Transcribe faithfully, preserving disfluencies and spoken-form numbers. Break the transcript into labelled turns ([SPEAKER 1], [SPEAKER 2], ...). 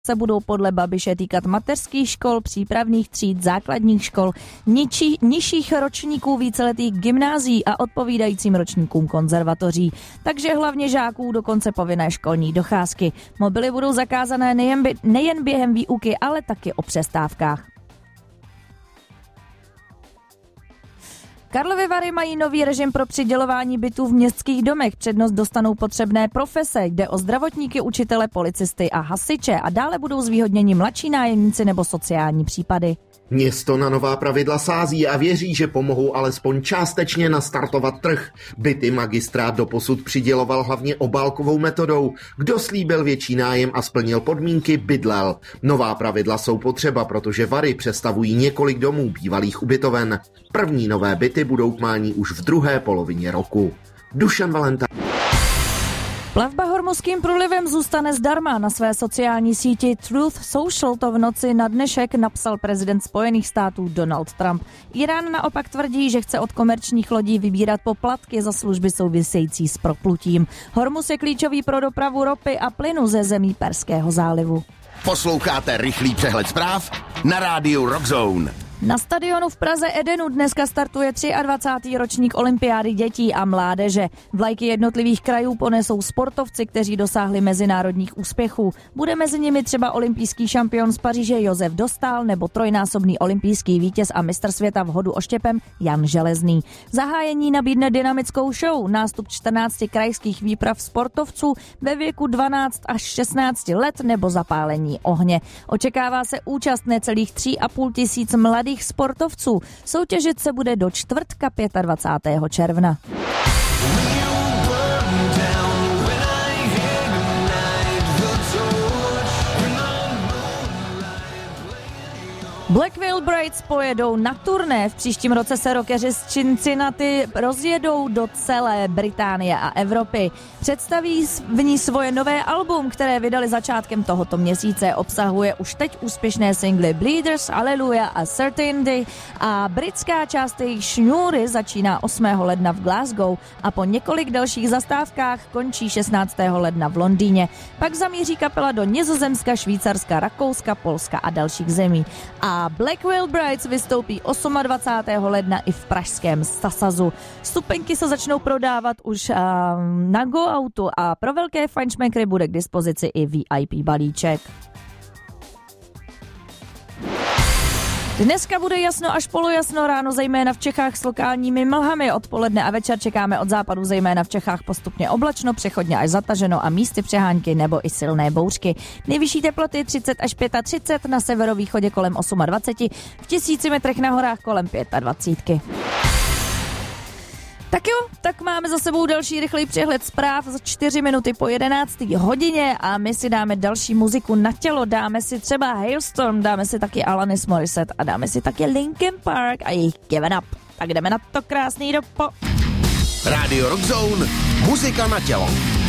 [SPEAKER 1] se budou podle Babiše týkat mateřských škol, přípravných tříd, základních škol, nižší, nižších ročníků víceletých gymnázií a odpovídajícím ročníkům konzervatoří. Takže hlavně žáků do konce povinné školní docházky. Mobily budou zakázané nejen, by, nejen během výuky, ale taky o přestávkách. Karlovy Vary mají nový režim pro přidělování bytů v městských domech. Přednost dostanou potřebné profese. Jde o zdravotníky, učitele, policisty a hasiče a dále budou zvýhodněni mladší nájemníci nebo sociální případy.
[SPEAKER 2] Město na nová pravidla sází a věří, že pomohou alespoň částečně nastartovat trh. Byty magistrát doposud přiděloval hlavně obálkovou metodou. Kdo slíbil větší nájem a splnil podmínky, bydlel. Nová pravidla jsou potřeba, protože Vary představují několik domů bývalých ubytoven. První nové byty budou k mání už v druhé polovině roku. Dušan Valenta.
[SPEAKER 1] Plavba Hormuzským průlivem zůstane zdarma. Na své sociální síti Truth Social to v noci na dnešek napsal prezident Spojených států Donald Trump. Irán naopak tvrdí, že chce od komerčních lodí vybírat poplatky za služby související s proplutím. Hormuz je klíčový pro dopravu ropy a plynu ze zemí Perského zálivu.
[SPEAKER 3] Posloucháte rychlý přehled zpráv na rádiu Rockzone.
[SPEAKER 1] Na stadionu v Praze Edenu dneska startuje dvacátý třetí ročník olympiády dětí a mládeže. Vlajky jednotlivých krajů ponesou sportovci, kteří dosáhli mezinárodních úspěchů. Bude mezi nimi třeba olympijský šampion z Paříže Josef Dostál nebo trojnásobný olympijský vítěz a mistr světa v hodu oštěpem Jan Železný. Zahájení nabídne dynamickou show, nástup čtrnácti krajských výprav sportovců ve věku dvanáct až šestnáct let nebo zapálení ohně. Očekává se účast necelých tři a půl tisíc mladých sportovců. Soutěžit se bude do čtvrtka dvacátého pátého června. Black Veil Brides pojedou na turné. V příštím roce se rockeři z Cincinnati rozjedou do celé Británie a Evropy. Představí v ní svoje nové album, které vydali začátkem tohoto měsíce. Obsahuje už teď úspěšné singly Bleeders, Hallelujah a Certainty a britská část jejich šňůry začíná osmého ledna v Glasgow a po několik dalších zastávkách končí šestnáctého ledna v Londýně. Pak zamíří kapela do Nizozemska, Švýcarska, Rakouska, Polska a dalších zemí. A Black Veil Brides vystoupí dvacátého osmého ledna i v pražském Sasazu. Vstupenky se začnou prodávat už uh, na Go Outu a pro velké fajnšmekry bude k dispozici i V I P balíček. Dneska bude jasno až polojasno, ráno zejména v Čechách s lokálními mlhami. Odpoledne a večer čekáme od západu zejména v Čechách postupně oblačno, přechodně až zataženo a místy přehánky nebo i silné bouřky. Nejvyšší teploty třicet až třicet pět, na severovýchodě kolem dvacet osm, v tisíci metrech na horách kolem dvacet pět. Tak jo, tak máme za sebou další rychlý přehled zpráv za čtyři minuty po jedenácté hodině a my si dáme další muziku na tělo. Dáme si třeba Hailstorm, dáme si taky Alanis Morissette a dáme si taky Linkin Park a jejich Given Up. Tak jdeme na to, krásný dopo.
[SPEAKER 3] Radio Rockzone, muzika na tělo.